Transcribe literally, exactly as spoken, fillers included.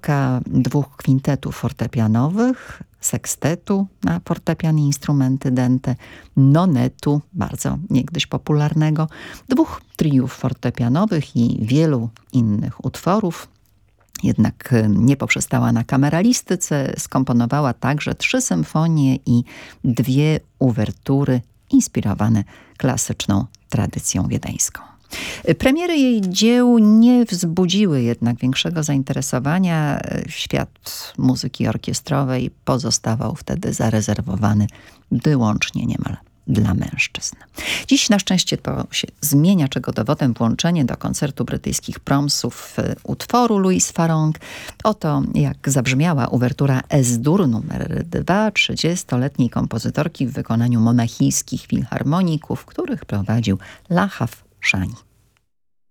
autorka dwóch kwintetów fortepianowych, sekstetu na fortepian i instrumenty dęte, nonetu, bardzo niegdyś popularnego, dwóch triów fortepianowych i wielu innych utworów. Jednak nie poprzestała na kameralistyce, skomponowała także trzy symfonie i dwie uwertury inspirowane klasyczną tradycją wiedeńską. Premiery jej dzieł nie wzbudziły jednak większego zainteresowania. Świat muzyki orkiestrowej pozostawał wtedy zarezerwowany wyłącznie niemal dla mężczyzn. Dziś na szczęście to się zmienia, czego dowodem włączenie do koncertu brytyjskich Promsów utworu Louise Farrenc. Oto jak zabrzmiała uwertura Es-dur numer dwa trzydziestoletniej kompozytorki w wykonaniu monachijskich filharmoników, których prowadził Lahav Shani.